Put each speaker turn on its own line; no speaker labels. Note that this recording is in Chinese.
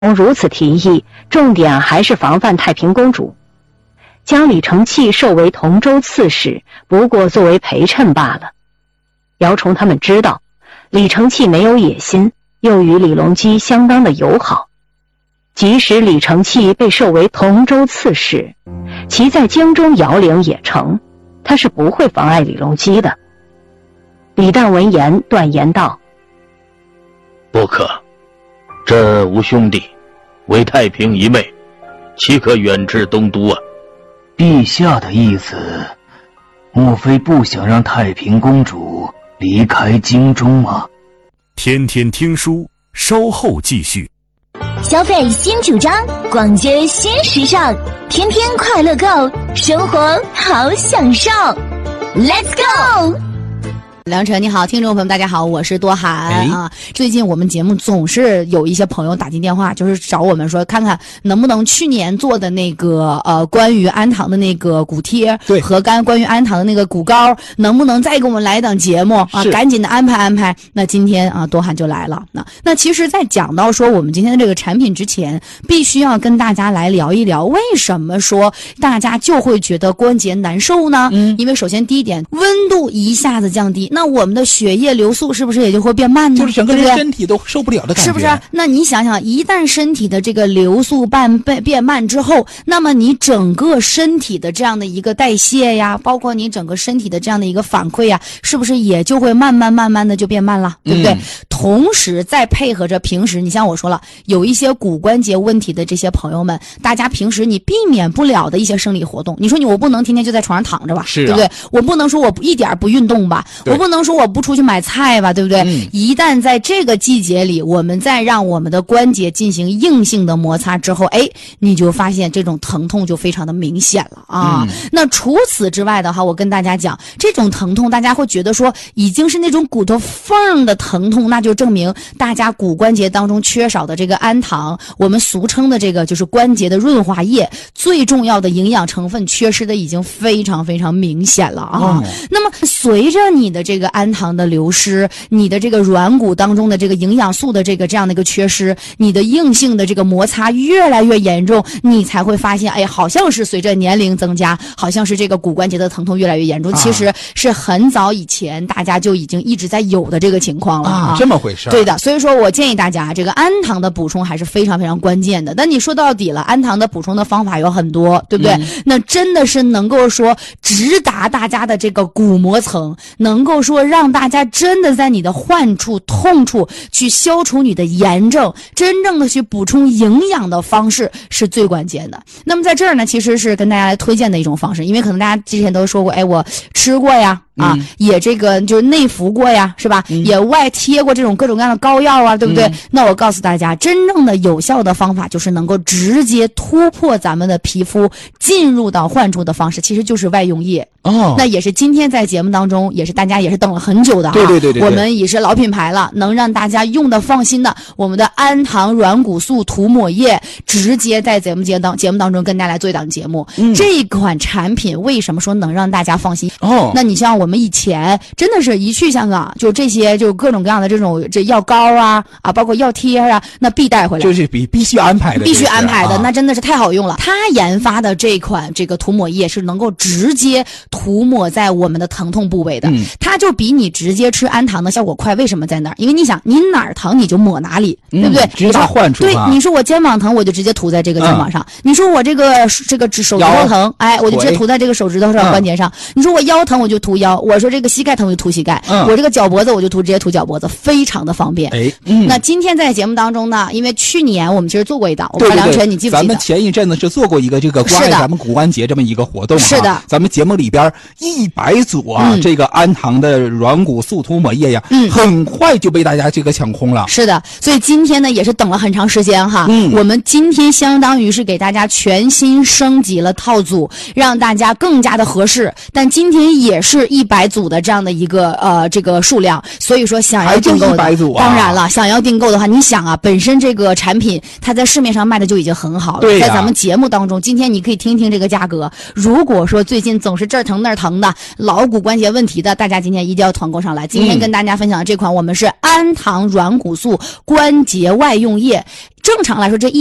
如此提议，重点还是防范太平公主，将李承器授为同州刺史，不过作为陪衬罢了。姚崇他们知道李承器没有野心，又与李隆基相当的友好，即使李承器被授为同州刺史，其在京中摇铃也成，他是不会妨碍李隆基的。李旦闻言断言道：
不可，这吴兄弟为太平一昧，岂可远至东都啊？
陛下的意思，莫非不想让太平公主离开京中吗？
天天听书，稍后继续。
消费新主张，逛街新时尚，天天快乐购，生活好享受。Let's go！
梁晨你好，听众朋友们大家好，我是多涵啊。最近我们节目总是有一些朋友打进电话，就是找我们说看看能不能去年做的那个关于安堂的那个骨贴，对，和关于安堂的那个骨膏，能不能再给我们来一档节目啊？赶紧的安排安排。那今天啊，多涵就来了。那其实，在讲到说我们今天的这个产品之前，必须要跟大家来聊一聊，为什么说大家就会觉得关节难受呢？因为首先第一点，温度一下子降低。那我们的血液流速是不是也就会变慢呢？
就是整个人身体都受不了的感觉，
是不是？那你想想，一旦身体的这个流速变慢之后，那么你整个身体的这样的一个代谢呀，包括你整个身体的这样的一个反馈呀，是不是也就会慢慢的就变慢了，对不对？同时再配合着平时，你像我说了，有一些骨关节问题的这些朋友们，大家平时你避免不了的一些生理活动，你说我不能天天就在床上躺着吧，对不对？我不能说我一点不运动吧，我不能说我不出去买菜吧，对不对？一旦在这个季节里，我们再让我们的关节进行硬性的摩擦之后，你就发现这种疼痛就非常的明显了啊。那除此之外的话，我跟大家讲，这种疼痛大家会觉得说已经是那种骨头缝的疼痛，那就证明大家骨关节当中缺少的这个氨糖，我们俗称的这个就是关节的润滑液，最重要的营养成分缺失的已经非常非常明显了啊。那么随着你的这个氨糖的流失，你的这个软骨当中的这个营养素的这样的一个缺失，你的硬性的这个摩擦越来越严重，你才会发现好像是随着年龄增加，好像是这个骨关节的疼痛越来越严重，其实是很早以前大家就已经一直在有的这个情况了
这么回事。
对的，所以说我建议大家这个氨糖的补充还是非常非常关键的。但你说到底了，氨糖的补充的方法有很多，对不对？那真的是能够说直达大家的这个骨膜层，能够说让大家真的在你的患处痛处去消除你的炎症，真正的去补充营养的方式是最关键的。那么在这儿呢，其实是跟大家来推荐的一种方式，因为可能大家之前都说过我吃过呀也这个就是内服过呀，是吧？也外贴过这种各种各样的膏药啊，对不对？那我告诉大家，真正的有效的方法就是能够直接突破咱们的皮肤进入到患处的方式，其实就是外用液。那也是今天在节目当中也是大家也是等了很久的对，我们也是老品牌了，能让大家用的放心的，我们的氨糖软骨素涂抹液直接在节目当中跟大家来做一档节目。这一款产品为什么说能让大家放心？那你像我们以前真的是一去香港，就这些就各种各样的这种药膏啊包括药贴啊，那必带回来，
就是必须安排的，
那真的是太好用了。他研发的这款这个涂抹液是能够直接涂抹在我们的疼痛部位的，它就比你直接吃氨糖的效果快。为什么在哪儿？因为你想，你哪儿疼你就抹哪里，对不对？
直达患处。
对，你说我肩膀疼，我就直接涂在这个肩膀上；你说我这个手指头疼，我就直接涂在这个手指头上关节上；你说我腰疼，我就涂腰；我说这个膝盖疼，我就涂膝盖；我这个脚脖子，我就直接涂脚脖子，非常的方便。那今天在节目当中呢，因为去年我们其实做过一档，我不知道梁晨你记不记得？
咱们前一阵子是做过一个这个关于咱们骨关节这么一个活动，
是的，
咱们节目里边100组这个氨糖的软骨素涂抹液呀，很快就被大家这个抢空了。
是的，所以今天呢也是等了很长时间哈。我们今天相当于是给大家全新升级了套组，让大家更加的合适。但今天也是 100组的这样的一个这个数量，所以说想要订购的，
还就100组啊，
当然了，想要订购的话，你想啊，本身这个产品它在市面上卖的就已经很好了，在咱们节目当中，今天你可以听听这个价格。如果说最近总是这儿疼那儿疼的，老骨关节问题的，大家今天一定要团购上来。今天跟大家分享的这款，我们是安糖软骨素关节外用液，正常来说这